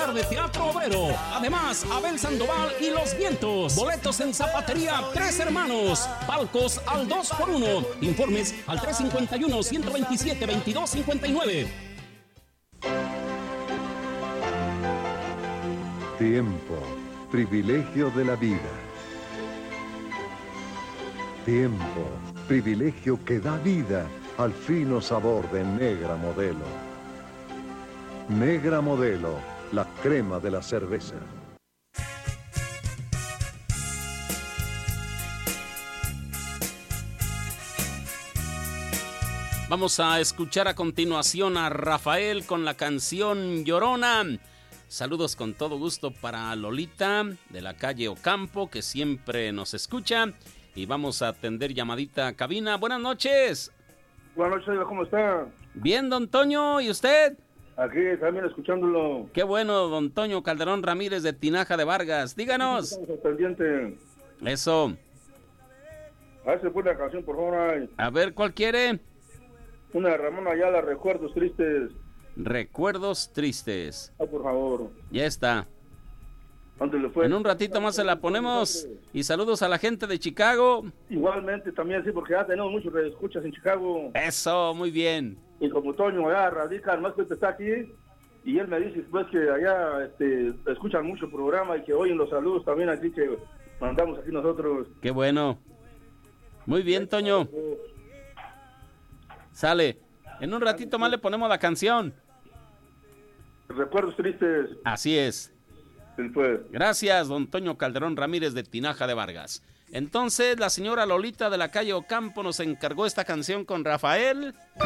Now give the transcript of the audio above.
Festival de Teatro Obrero. Además, Abel Sandoval y Los Vientos. Boletos en Zapatería Tres Hermanos. Palcos al 2x1. Informes al 351-127-2259. Tiempo, privilegio de la vida. Tiempo, privilegio que da vida al fino sabor de Negra Modelo. Negra Modelo, la crema de la cerveza. Vamos a escuchar a continuación a Rafael con la canción Llorona. Saludos con todo gusto para Lolita de la calle Ocampo, que siempre nos escucha. Y vamos a atender llamadita a cabina. Buenas noches. Buenas noches, ¿cómo está? Bien, don Toño, ¿y usted? Aquí también escuchándolo. Qué bueno, don Toño Calderón Ramírez de Tinaja de Vargas. Díganos. Estamos al pendiente. Eso. A ver si pone la canción, por favor. Ay. A ver, ¿cuál quiere? Una de Ramón Ayala, Recuerdos Tristes. Recuerdos Tristes. Ah, por favor. Ya está. ¿Dónde fue? En un ratito más se la ponemos. Y saludos a la gente de Chicago. Igualmente también, sí, porque ya tenemos muchos escuchas en Chicago. Eso, muy bien. Y como Toño allá radica, más que está aquí, y él me dice pues que allá escuchan mucho el programa y que oyen los saludos también aquí que mandamos aquí nosotros. Qué bueno. Muy bien, Toño. Sale. En un ratito más le ponemos la canción. Recuerdos Tristes. Así es. Pues. Gracias, don Toño Calderón Ramírez de Tinaja de Vargas. Entonces, la señora Lolita de la calle Ocampo nos encargó esta canción con Rafael.